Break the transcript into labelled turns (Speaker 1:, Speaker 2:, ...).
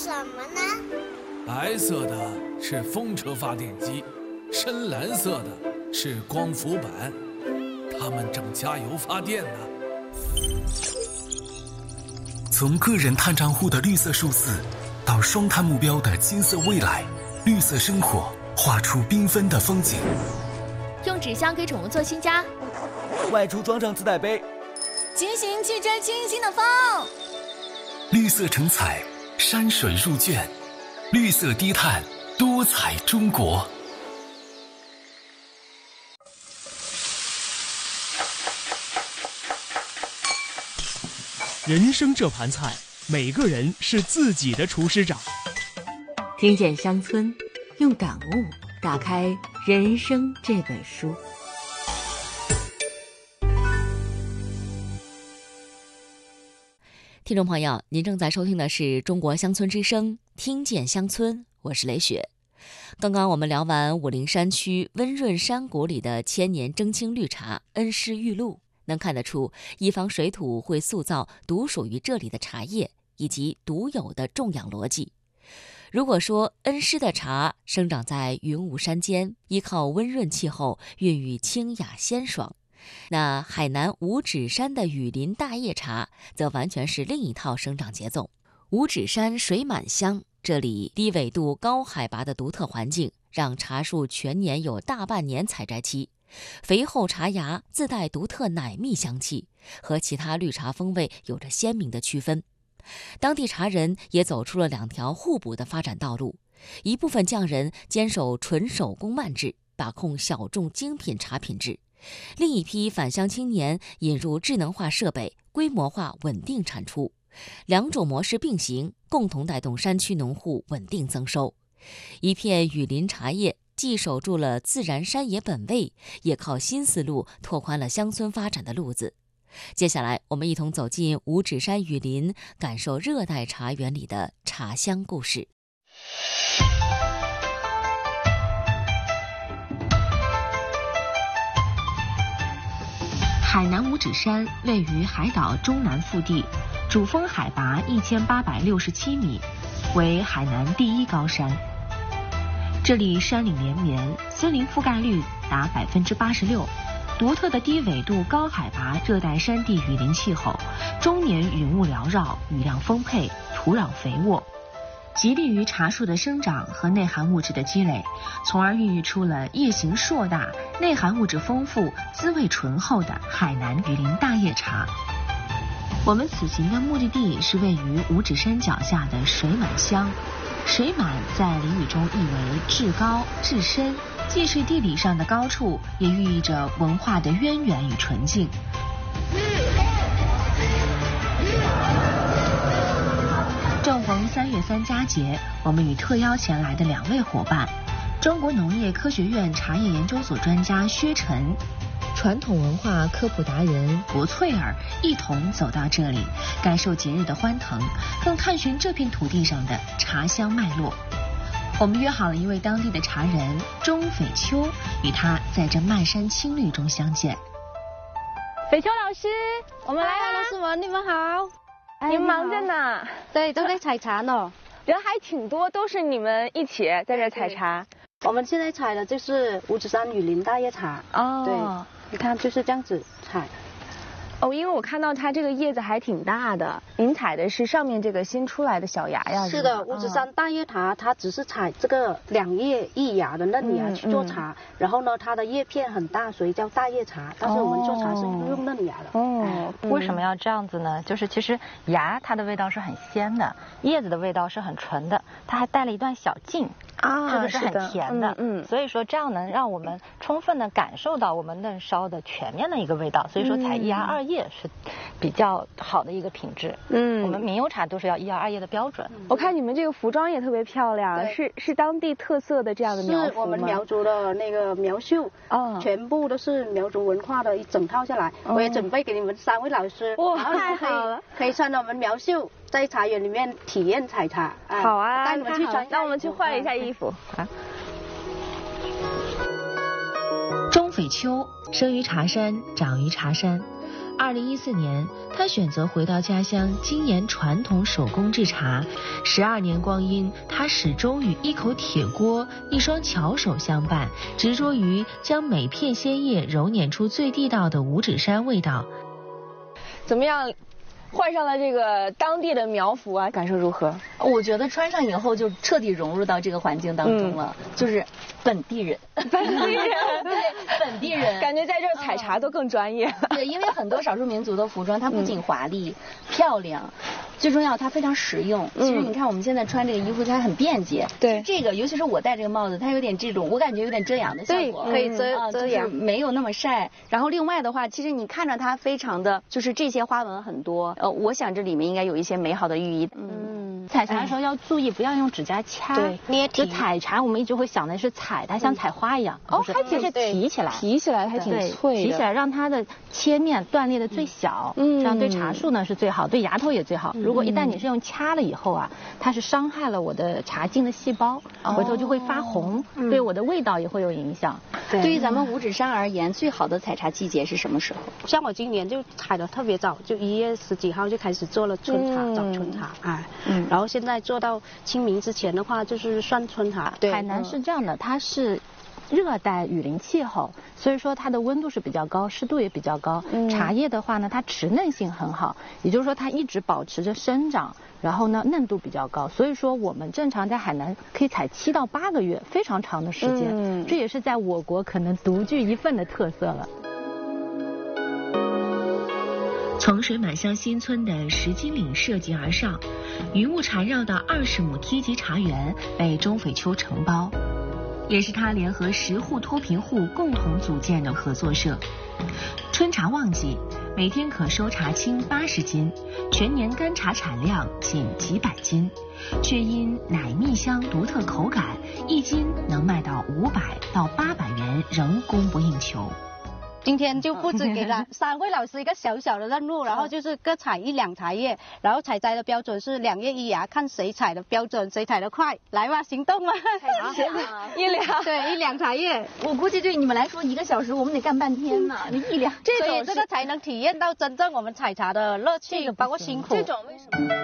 Speaker 1: 什么呢？
Speaker 2: 白色的是风车发电机，深蓝色的是光伏板，它们正加油发电呢。
Speaker 3: 从个人碳账户的绿色数字，到双碳目标的金色未来，绿色生活画出缤纷的风景。
Speaker 4: 用纸箱给宠物做新家，
Speaker 5: 外出装上自带杯，
Speaker 6: 骑行去追清新的风。
Speaker 3: 绿色成彩，山水入卷，绿色低碳，多彩中国。
Speaker 7: 人生这盘菜，每个人是自己的厨师长。
Speaker 8: 听见乡村，用感悟打开人生这本书。
Speaker 4: 听众朋友，您正在收听的是中国乡村之声，听见乡村，我是雷雪。刚刚我们聊完武陵山区温润山谷里的千年蒸青绿茶恩施玉露，能看得出一方水土会塑造独属于这里的茶叶以及独有的种养逻辑。如果说恩施的茶生长在云雾山间，依靠温润气候，孕育清雅鲜爽，那海南五指山的雨林大叶茶则完全是另一套生长节奏。五指山水满乡，这里低纬度高海拔的独特环境让茶树全年有大半年采摘期，肥厚茶芽自带独特奶蜜香气，和其他绿茶风味有着鲜明的区分。当地茶人也走出了两条互补的发展道路，一部分匠人坚守纯手工慢制，把控小众精品茶品质，另一批返乡青年引入智能化设备，规模化稳定产出，两种模式并行，共同带动山区农户稳定增收。一片雨林茶叶既守住了自然山野本味，也靠新思路拓宽了乡村发展的路子。接下来我们一同走进五指山雨林，感受热带茶园里的茶香故事。
Speaker 8: 海南五指山位于海岛中南腹地，主峰海拔1867米，为海南第一高山。这里山岭连绵，森林覆盖率达86%，独特的低纬度高海拔热带山地雨林气候，终年云雾缭绕，雨量丰沛，土壤肥沃，极利于茶树的生长和内含物质的积累，从而孕育出了叶形硕大、内含物质丰富、滋味醇厚的海南雨林大叶茶。我们此行的目的地是位于五指山脚下的水满乡。水满在俚语中意为至高、至深，既是地理上的高处，也寓意着文化的渊源与纯净。正逢3月3佳节，我们与特邀前来的2位伙伴，中国农业科学院茶叶研究所专家薛晨，传统文化科普达人博翠儿一同走到这里，感受节日的欢腾，更探寻这片土地上的茶香脉络。我们约好了一位当地的茶人钟斐秋，与他在这漫山青绿中相见。
Speaker 9: 斐秋老师，我们来了。
Speaker 10: 老师们，你们好。
Speaker 9: 你们忙着呢？
Speaker 10: 对，都在采茶呢。
Speaker 9: 人还挺多，都是你们一起在这采茶。
Speaker 10: 我们现在采的就是五指山雨林大叶茶。
Speaker 9: 哦。
Speaker 10: 对，你看就是这样子采。
Speaker 9: 哦，因为我看到它这个叶子还挺大的，您采的是上面这个新出来的小芽呀？
Speaker 10: 是的，五指山大叶茶它只是采这个2叶1芽的嫩芽去做茶，然后呢，它的叶片很大，所以叫大叶茶。但是我们做茶是用嫩芽的。
Speaker 11: 哦，为什么要这样子呢？就是其实芽它的味道是很鲜的，叶子的味道是很纯的，它还带了一段小茎。这个是很甜的，所以说这样能让我们充分的感受到我们嫩烧的全面的一个味道，所以说采1芽2叶是比较好的一个品质。我们名优茶都是要1芽2叶的标准。
Speaker 9: 我看你们这个服装也特别漂亮，是当地特色的这样的苗服吗？
Speaker 10: 是我们苗族的那个苗绣，全部都是苗族文化的一整套下来。我也准备给你们3位老师，
Speaker 9: 哇，太好了，
Speaker 10: 可以穿着我们苗绣在茶园里面体验采茶。
Speaker 9: 好啊，
Speaker 10: 带你们去穿，
Speaker 9: 那我们去换一下衣服。
Speaker 8: 钟斐秋，生于茶山，长于茶山。2014年，他选择回到家乡，精研传统手工制茶。12年光阴，他始终与一口铁锅、一双巧手相伴，执着于将每片鲜叶揉捻出最地道的五指山味道。
Speaker 9: 怎么样？换上了这个当地的苗服啊，感受如何？
Speaker 1: 我觉得穿上以后就彻底融入到这个环境当中了，就是本地人，
Speaker 9: 本地人，
Speaker 1: 对，本地人，
Speaker 9: 感觉在这儿采茶都更专业。
Speaker 1: 对，因为很多少数民族的服装，它不仅华丽、漂亮，最重要它非常实用。其实你看我们现在穿这个衣服，它很便捷。
Speaker 9: 对，
Speaker 1: 这个尤其是我戴这个帽子，它有点这种，我感觉有点遮阳的效果，
Speaker 9: 可以遮阳，
Speaker 1: 没有那么晒。
Speaker 12: 然后另外的话，其实你看着它非常的，就是这些花纹很多，我想这里面应该有一些美好的寓意。
Speaker 11: 采茶的时候要注意不要用指甲掐，
Speaker 9: 对，
Speaker 11: 捏提。就采茶，我们一直会想的是采它像采花一样，
Speaker 9: 还挺
Speaker 11: 是提起来，
Speaker 9: 提起来还挺脆的，
Speaker 11: 提起来让它的切面断裂的最小，这样对茶树呢是最好，对芽头也最好。如果一旦你是用掐了以后啊，它是伤害了我的茶茎的细胞，回头就会发红，对我的味道也会有影响。
Speaker 12: 对于咱们五指山而言，最好的采茶季节是什么时候？
Speaker 10: 像我今年就采的特别早，就1月10几号就开始做了春茶，早春茶，然后现在做到清明之前的话，就是算春茶。
Speaker 11: 对，海南是这样的，它是热带雨林气候，所以说它的温度是比较高，湿度也比较高。茶叶的话呢，它持嫩性很好，也就是说它一直保持着生长，然后呢嫩度比较高，所以说我们正常在海南可以采7到8个月，非常长的时间。这也是在我国可能独具一份的特色了。
Speaker 8: 从水满乡新村的石金岭涉级而上，云雾缠绕的20亩梯级茶园被钟斐秋承包，也是他联合10户脱贫户共同组建的合作社。春茶旺季，每天可收茶青80斤，全年干茶产量仅几百斤，却因奶蜜香独特口感，1斤能卖到500到800元，仍供不应求。
Speaker 10: 今天就布置给了3位老师一个小小的任务，然后就是各采1两茶叶，然后采摘的标准是2叶1芽，看谁采的标准，谁采的快，来吧，行动吧！1两，对，1两茶叶，
Speaker 1: 我估计对你们来说1个小时我们得干半天呢。你1两，
Speaker 10: 所以这个才能体验到真正我们采茶的乐趣，包括辛苦。
Speaker 9: 这种为什么？